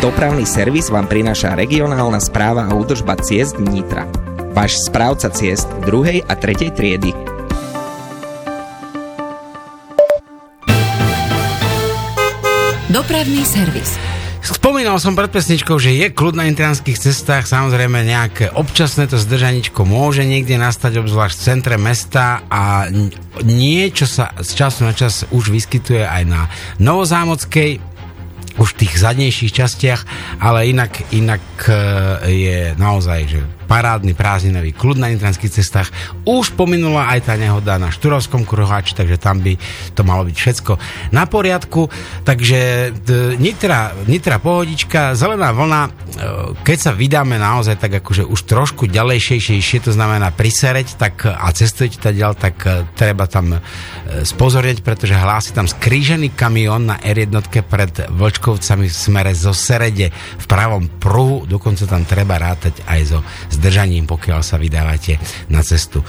Dopravný servis vám prináša regionálna správa a údržba ciest Nitra. Váš správca ciest 2. a 3. triedy. Dopravný servis. Spomínal som pred pesničkou, že je kľud na nitrianskych cestách, samozrejme nejaké občasné to zdržaničko môže niekde nastať, obzvlášť v centre mesta, a niečo sa z času na čas už vyskytuje aj na Novozámockej, už v tých zadnejších častiach, ale inak je naozaj, že parádny prázdninový kľud na nitrianskych cestách. Už pominula aj tá nehoda na Šturovskom kruháči, takže tam by to malo byť všetko na poriadku. Takže Nitra pohodička, zelená vlna, keď sa vydáme naozaj tak akože už trošku ďalejšejšie, to znamená prisereť, tak a cestujete tadiaľ, tak treba tam spozornieť, pretože hlási tam skrížený kamión na R1 pred Vlčkovcami v smere zo Serede v pravom pruhu, dokonca tam treba rátať aj so zdržaním, pokiaľ sa vydávate na cestu